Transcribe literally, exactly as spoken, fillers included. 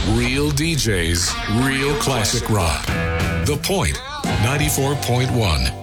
Real D Js, real classic rock. The Point, ninety-four point one.